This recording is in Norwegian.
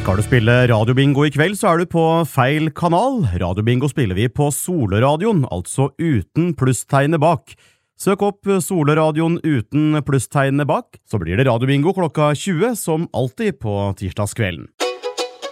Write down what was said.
Skal du spille radiobingo I kveld, så du på feil kanal. Radiobingo spiller vi på Solradioen, altså uten plusstegnet bak. Søk opp Solradioen uten plusstegnet bak, så blir det radiobingo klokka 20, som alltid på tirsdagskvelden.